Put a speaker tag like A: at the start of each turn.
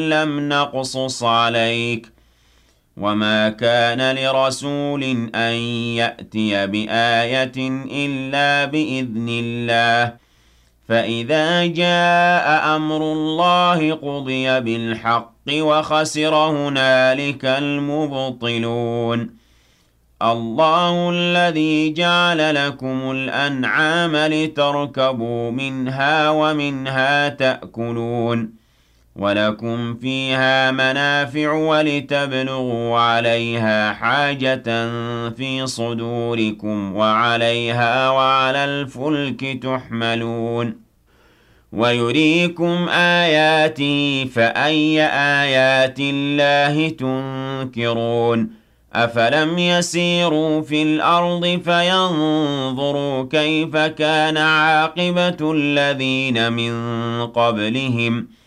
A: لم نقصص عليك وما كان لرسول أن يأتي بآية إلا بإذن الله فإذا جاء أمر الله قضي بالحق وخسر هنالك المبطلون الله الذي جعل لكم الأنعام لتركبوا منها ومنها تأكلون ولكم فيها منافع ولتبلغوا عليها حاجة في صدوركم وعليها وعلى الفلك تحملون ويريكم آياته فأي آيات الله تنكرون أفلم يسيروا في الأرض فينظروا كيف كان عاقبة الذين من قبلهم